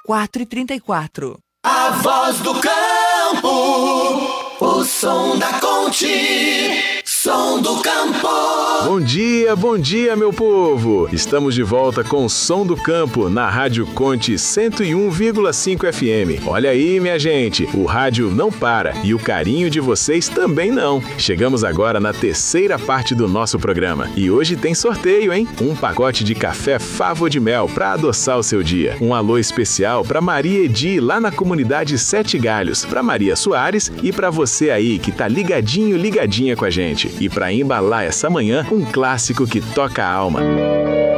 4h34. A voz do campo, o som da Conte, som do campo. Bom dia, meu povo! Estamos de volta com o Som do Campo, na Rádio Conte 101,5 FM. Olha aí, minha gente, o rádio não para e o carinho de vocês também não. Chegamos agora na terceira parte do nosso programa. E hoje tem sorteio, hein? Um pacote de café Favo de Mel para adoçar o seu dia. Um alô especial para Maria Edi, lá na comunidade Sete Galhos, para Maria Soares e para você aí que tá ligadinha com a gente. E para embalar essa manhã, um clássico que toca a alma.